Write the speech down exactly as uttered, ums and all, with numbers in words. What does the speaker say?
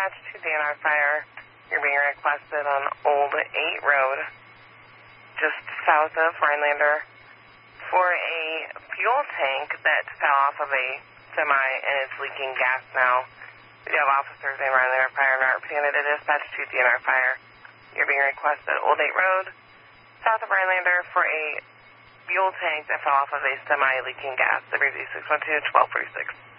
dispatch to D N R Fire. You're being requested on Old eight Road, just south of Rhinelander, for a fuel tank that fell off of a semi and it's leaking gas now. We have officers in Rhinelander Fire and represented a dispatch to D N R Fire. You're being requested Old eight Road, south of Rhinelander, for a fuel tank that fell off of a semi leaking gas. Liberty six one two, twelve forty-six.